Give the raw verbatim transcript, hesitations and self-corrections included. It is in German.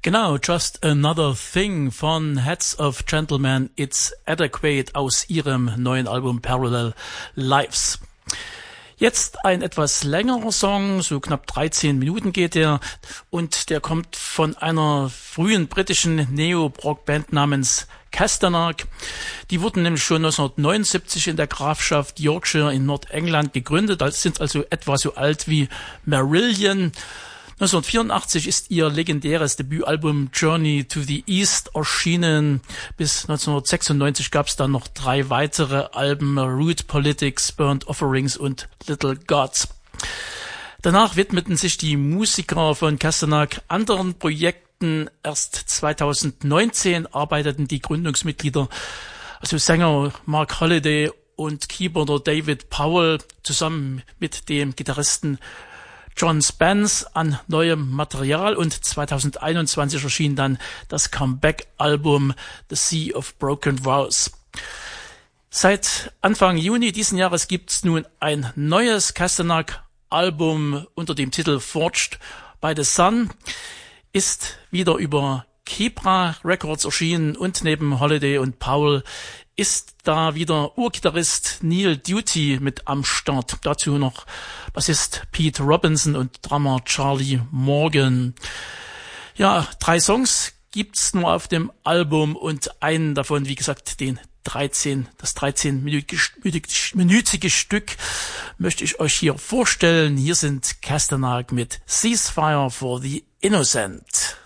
Genau, Just Another Thing von Heads of Gentlemen, It's Adequate aus ihrem neuen Album Parallel Lives. Jetzt ein etwas längerer Song, so knapp dreizehn Minuten geht der, und der kommt von einer frühen britischen Neo-Rock-Band namens Castanak. Die wurden nämlich schon neunzehnhundertneunundsiebzig in der Grafschaft Yorkshire in Nordengland gegründet, sind also etwa so alt wie Marillion. neunzehnhundertvierundachtzig ist ihr legendäres Debütalbum Journey to the East erschienen. Bis neunzehnhundertsechsundneunzig gab es dann noch drei weitere Alben, Root Politics, Burnt Offerings und Little Gods. Danach widmeten sich die Musiker von Castanak anderen Projekten. Erst zweitausendneunzehn arbeiteten die Gründungsmitglieder, also Sänger Mark Holliday und Keyboarder David Powell, zusammen mit dem Gitarristen John Spence an neuem Material, und zweitausendeinundzwanzig erschien dann das Comeback-Album The Sea of Broken Vows. Seit Anfang Juni diesen Jahres gibt's nun ein neues Castanak-Album unter dem Titel Forged by the Sun, ist wieder über Kebra Records erschienen, und neben Holiday und Powell ist da wieder Urgitarrist Neil Duty mit am Start. Dazu noch Bassist Pete Robinson und Drummer Charlie Morgan. Ja, drei Songs gibt's nur auf dem Album, und einen davon, wie gesagt, den dreizehn, das dreizehnminütige Stück möchte ich euch hier vorstellen. Hier sind Castanak mit Ceasefire for the Innocent.